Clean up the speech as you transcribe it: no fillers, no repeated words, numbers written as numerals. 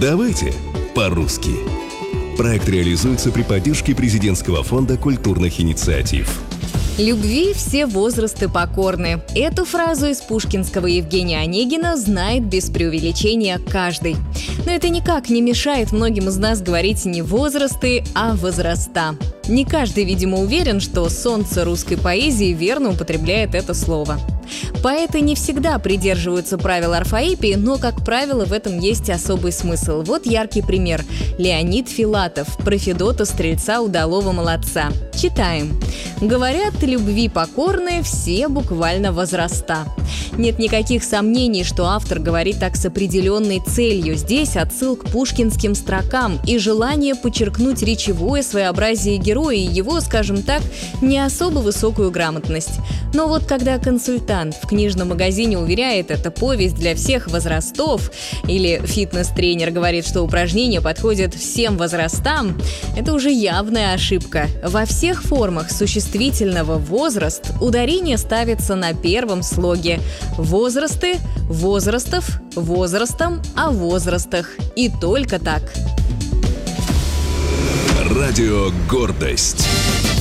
Давайте по-русски. Проект реализуется при поддержке Президентского фонда культурных инициатив. Любви все возрасты покорны. Эту фразу из пушкинского Евгения Онегина знает без преувеличения каждый. Но это никак не мешает многим из нас говорить не возрасты, а возраста. Не каждый, видимо, уверен, что солнце русской поэзии верно употребляет это слово. Поэты не всегда придерживаются правил орфоэпии, но, как правило, в этом есть особый смысл. Вот яркий пример. Леонид Филатов про Федота Стрельца Удалого Молодца. Читаем. «Говорят, любви покорные все буквально возраста». Нет никаких сомнений, что автор говорит так с определенной целью. Здесь отсыл к пушкинским строкам и желание подчеркнуть речевое своеобразие героя и его, скажем так, не особо высокую грамотность. Но вот когда консультант в книжном магазине уверяет, это повесть для всех возрастов, или фитнес-тренер говорит, что упражнения подходят всем возрастам, это уже явная ошибка. Во всех формах существительного «возраст» ударение ставится на первом слоге. Возрасты, возрастов, возрастом, о возрастах. И только так. Радио «Гордость».